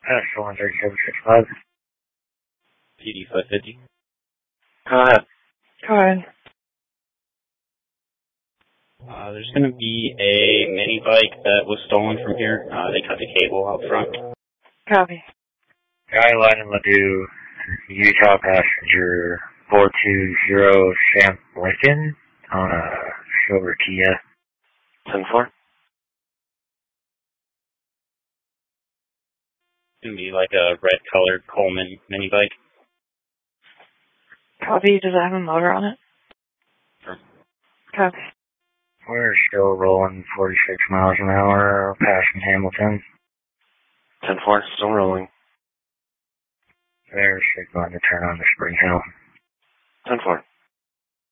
13765. PD 550. Go ahead. Go ahead. There's going to be a mini bike that was stolen from here. They cut the cable out front. Copy. Skyline and Ladue, Utah passenger 420 Sam Lincoln on a silver Kia. 10-4. It's going to be like a red colored Coleman mini bike. Copy. Does it have a motor on it? Sure. Copy. We're still rolling 46 miles an hour passing Hamilton. 10-4, still rolling. They're going to turn on the Spring Hill. 10-4.